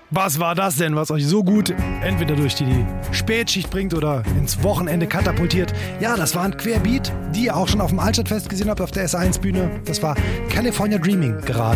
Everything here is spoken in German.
Was war das denn, was euch so gut entweder durch die Spätschicht bringt oder ins Wochenende katapultiert? Ja, das waren Querbeat, die ihr auch schon auf dem Altstadtfest gesehen habt, auf der S1-Bühne. Das war California Dreaming gerade.